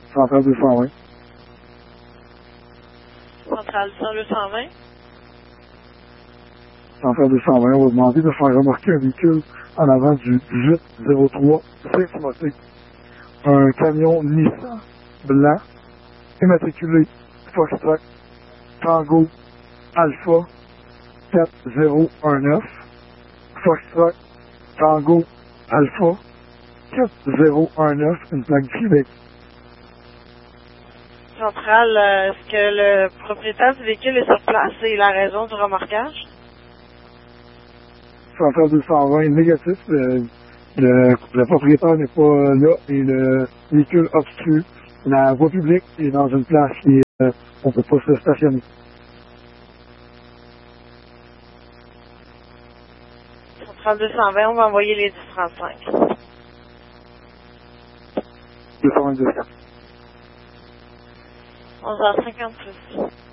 Centrale 220. Centrale 220. Centrale 220, on va demander de faire remorquer un véhicule en avant du 1803 Saint-Timothée. Un camion Nissan blanc, immatriculé Foxtrot Tango Alpha 4019. Foxtrot Tango Alpha 4019, une plaque du Québec. Centrale, est-ce que le propriétaire du véhicule est sur place et la raison du remorquage? Centrale 220, négatif. Le propriétaire n'est pas là et le véhicule obstrue la voie publique est dans une place qui est, on peut pas se stationner. Centrale 220, on va envoyer les 1035. 222. 11h56.